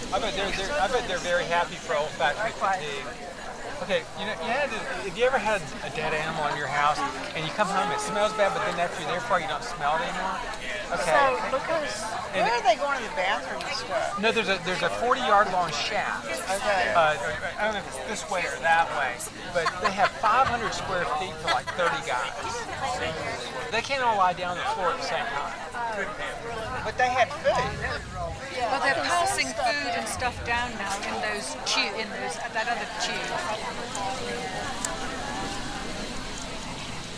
I bet they're very happy for olfactory fatigue. Okay, have you ever had a dead animal in your house and you come home, it smells bad, but then after you're there for it, you don't smell it anymore? Okay. So, because where are they going to the bathroom and stuff? No, there's a 40-yard long shaft. Okay. I don't know if it's this way or that way, but they have 500 square feet for like 30 guys. They can't all lie down on the floor at the same time. But they had food. Well, they're passing food and stuff down now in that other tube.